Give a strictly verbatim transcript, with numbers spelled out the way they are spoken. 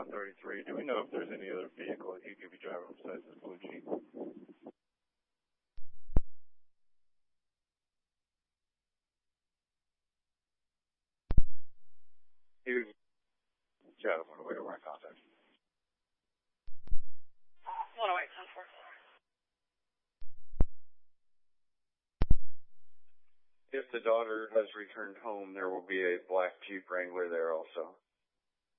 one thirty-three. Do we know if there's any other vehicle that he could be driving besides this blue Jeep? He was Shadow on the way to my contact. one oh eight, ten four. If the daughter has returned home, there will be a black Jeep Wrangler there also.